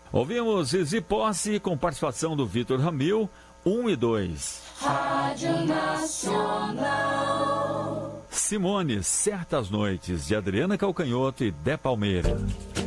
Ouvimos Zizi Posse com participação do Vitor Ramil, 1 e 2. Rádio Nacional. Simone, Certas Noites, de Adriana Calcanhoto e Dé Palmeira.